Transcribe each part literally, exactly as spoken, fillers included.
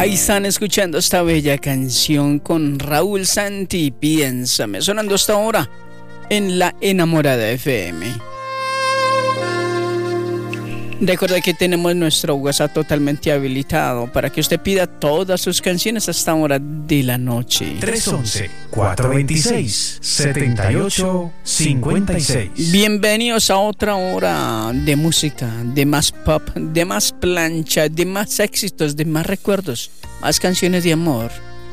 Ahí están escuchando esta bella canción con Raúl Santi, Piénsame, sonando hasta ahora en La Enamorada F M. Recuerda que tenemos nuestro WhatsApp totalmente habilitado para que usted pida todas sus canciones hasta hora de la noche. tres once, cuatro veintiséis, setenta y ocho cincuenta y seis. Bienvenidos a otra hora de música, de más pop, de más plancha, de más éxitos, de más recuerdos, más canciones de amor.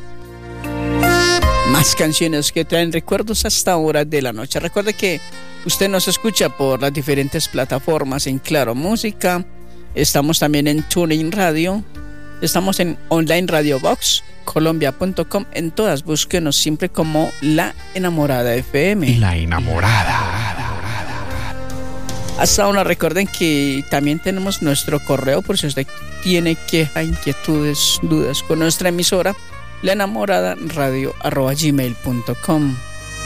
Más canciones que traen recuerdos hasta hora de la noche. Recuerde que usted nos escucha por las diferentes plataformas en Claro Música. Estamos también en TuneIn Radio. Estamos en Online Radio Box, Colombia punto com. En todas, búsquenos siempre como La Enamorada F M. La Enamorada. Hasta ahora recuerden que también tenemos nuestro correo por si usted tiene quejas, inquietudes, dudas con nuestra emisora. La Enamorada Radio arroba gmail punto com.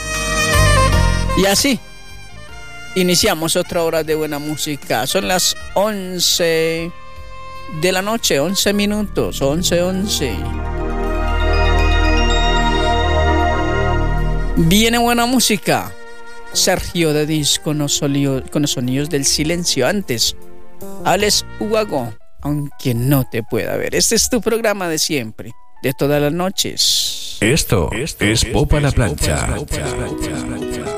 Y así iniciamos otra hora de buena música. Son las once de la noche, once minutos, once, once. Viene buena música. Sergio Dadis con los, sonidos, con los sonidos del silencio. Antes, Alex Ubago, aunque no te pueda ver. Este es tu programa de siempre, de todas las noches. Esto, Esto es Popa la Plancha. Popa la Plancha.